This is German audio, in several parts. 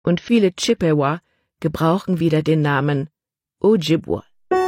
und viele Chippewa gebrauchen wieder den Namen Ojibwa.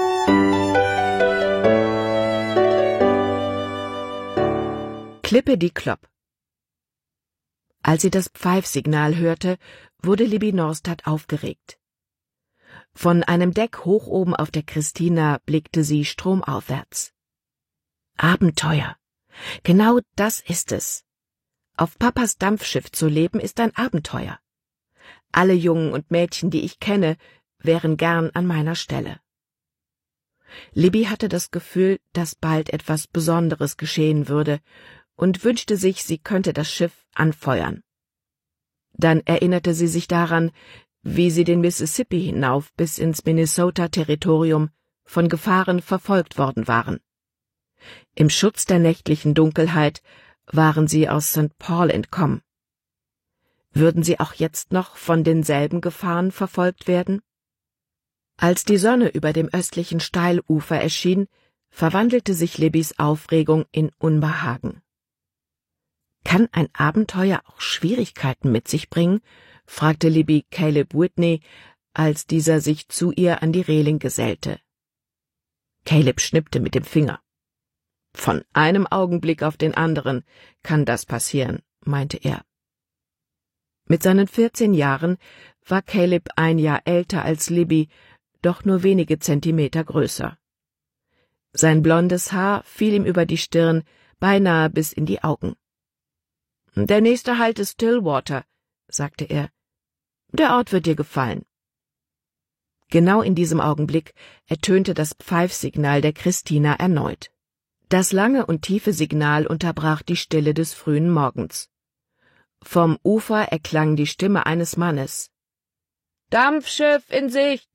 Klippe-die-Klopp. Als sie das Pfeifsignal hörte, wurde Libby Norstad aufgeregt. Von einem Deck hoch oben auf der Christina blickte sie stromaufwärts. Abenteuer. Genau das ist es. Auf Papas Dampfschiff zu leben ist ein Abenteuer. Alle Jungen und Mädchen, die ich kenne, wären gern an meiner Stelle. Libby hatte das Gefühl, dass bald etwas Besonderes geschehen würde und wünschte sich, sie könnte das Schiff anfeuern. Dann erinnerte sie sich daran, wie sie den Mississippi hinauf bis ins Minnesota-Territorium von Gefahren verfolgt worden waren. Im Schutz der nächtlichen Dunkelheit waren sie aus St. Paul entkommen. Würden sie auch jetzt noch von denselben Gefahren verfolgt werden? Als die Sonne über dem östlichen Steilufer erschien, verwandelte sich Libbys Aufregung in Unbehagen. Kann ein Abenteuer auch Schwierigkeiten mit sich bringen? Fragte Libby Caleb Whitney, als dieser sich zu ihr an die Reling gesellte. Caleb schnippte mit dem Finger. Von einem Augenblick auf den anderen kann das passieren, meinte er. Mit seinen 14 Jahren war Caleb ein Jahr älter als Libby, doch nur wenige Zentimeter größer. Sein blondes Haar fiel ihm über die Stirn, beinahe bis in die Augen. »Der nächste Halt ist Stillwater«, sagte er. »Der Ort wird dir gefallen.« Genau in diesem Augenblick ertönte das Pfeifsignal der Christina erneut. Das lange und tiefe Signal unterbrach die Stille des frühen Morgens. Vom Ufer erklang die Stimme eines Mannes. »Dampfschiff in Sicht!«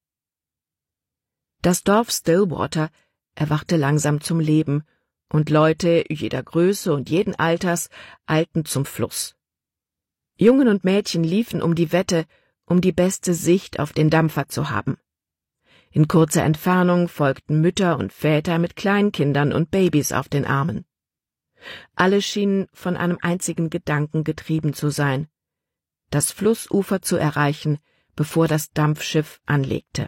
Das Dorf Stillwater erwachte langsam zum Leben, und Leute jeder Größe und jeden Alters eilten zum Fluss. Jungen und Mädchen liefen um die Wette, um die beste Sicht auf den Dampfer zu haben. In kurzer Entfernung folgten Mütter und Väter mit Kleinkindern und Babys auf den Armen. Alle schienen von einem einzigen Gedanken getrieben zu sein: das Flussufer zu erreichen, bevor das Dampfschiff anlegte.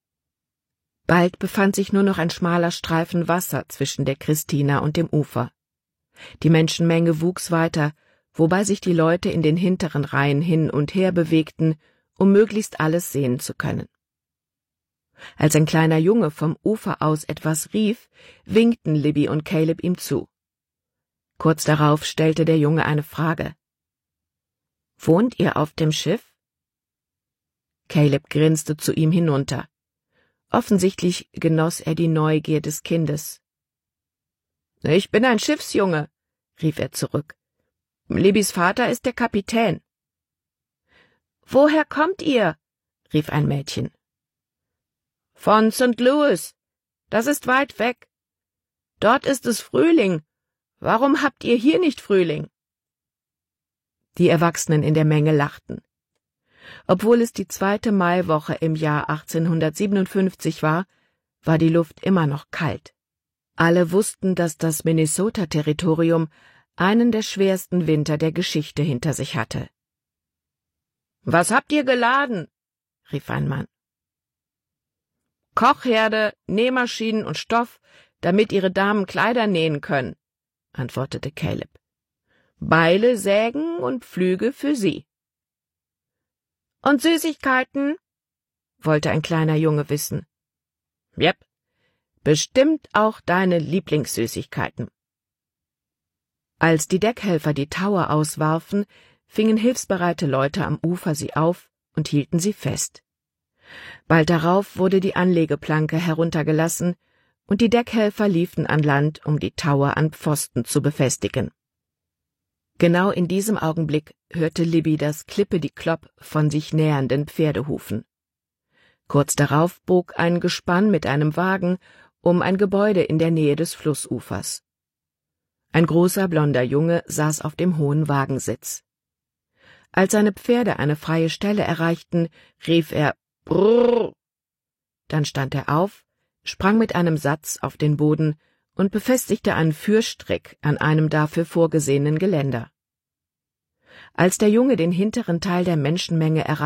Bald befand sich nur noch ein schmaler Streifen Wasser zwischen der Christina und dem Ufer. Die Menschenmenge wuchs weiter, wobei sich die Leute in den hinteren Reihen hin und her bewegten, um möglichst alles sehen zu können. Als ein kleiner Junge vom Ufer aus etwas rief, winkten Libby und Caleb ihm zu. Kurz darauf stellte der Junge eine Frage. »Wohnt ihr auf dem Schiff?« Caleb grinste zu ihm hinunter. Offensichtlich genoss er die Neugier des Kindes. »Ich bin ein Schiffsjunge«, rief er zurück. »Libbys Vater ist der Kapitän.« »Woher kommt ihr?« rief ein Mädchen. »Von St. Louis. Das ist weit weg. Dort ist es Frühling. Warum habt ihr hier nicht Frühling?« Die Erwachsenen in der Menge lachten. Obwohl es die 2. Maiwoche im Jahr 1857 war, war die Luft immer noch kalt. Alle wussten, dass das Minnesota-Territorium einen der schwersten Winter der Geschichte hinter sich hatte. »Was habt ihr geladen?« rief ein Mann. »Kochherde, Nähmaschinen und Stoff, damit ihre Damen Kleider nähen können«, antwortete Caleb. »Beile, Sägen und Pflüge für sie.« »Und Süßigkeiten?« wollte ein kleiner Junge wissen. »Jep, bestimmt auch deine Lieblingssüßigkeiten.« Als die Deckhelfer die Taue auswarfen, fingen hilfsbereite Leute am Ufer sie auf und hielten sie fest. Bald darauf wurde die Anlegeplanke heruntergelassen, und die Deckhelfer liefen an Land, um die Taue an Pfosten zu befestigen. Genau in diesem Augenblick hörte Libby das Klippe-die-Klopp von sich nähernden Pferdehufen. Kurz darauf bog ein Gespann mit einem Wagen um ein Gebäude in der Nähe des Flussufers. Ein großer, blonder Junge saß auf dem hohen Wagensitz. Als seine Pferde eine freie Stelle erreichten, rief er »Brrr«. Dann stand er auf, sprang mit einem Satz auf den Boden und befestigte einen Führstrick an einem dafür vorgesehenen Geländer. Als der Junge den hinteren Teil der Menschenmenge